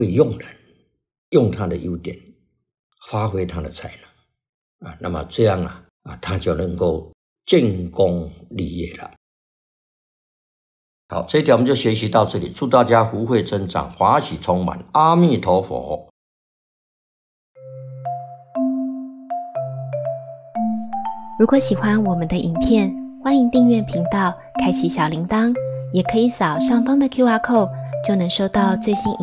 会用人，用他的优点，发挥他的才能那么这样他就能够建功立业了。好，这一条我们就学习到这里，祝大家福慧增长，法喜充满，阿弥陀佛。 如果喜欢我们的影片，欢迎订阅频道，开启小铃铛，也可以扫上方的 QR code，就能收到最新影